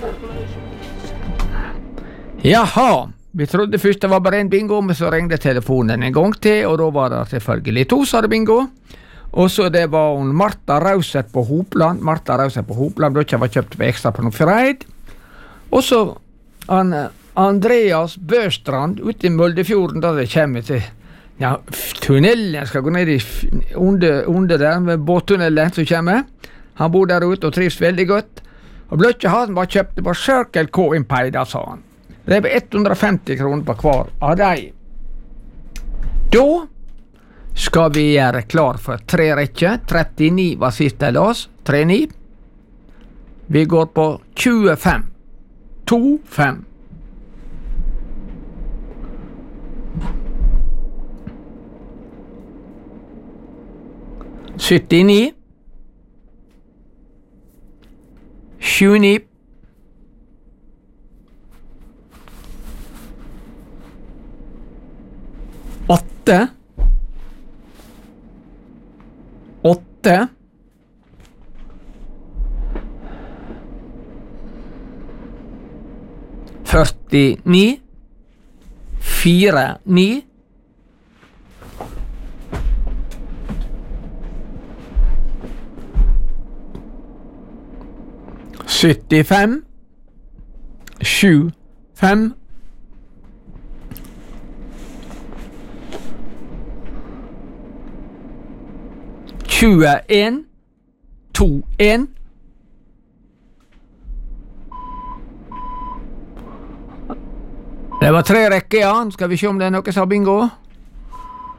Jaha, vi trodde først det var bare en bingo, men så ringte telefonen en gang til, og da var det selvfølgelig 2 som hadde bingo. Og så det var hun Martha Rauseth på Hopland, da var kjøpt på ekstra på noe freid. Og så Andreas Bøstrand ute i Møldefjorden, da det kommer til tunnelen, skal gå ned under der, med båttunnelen som kommer. Han bor der ute og trives veldig godt. Og Bløtje han bare kjøpte på Circle K Impay, da sa han. Det var 150 kroner på hver av deg. Da skal vi gjøre klar for 3 rekker. 39 var sist til oss. 39. Vi går på 25. 2-5. Syttini. 29. 8. 8. 49. 49. 75. 75. 21. 21. Det var 3 rekker, ja. Skal vi se om det er noe som har bingo?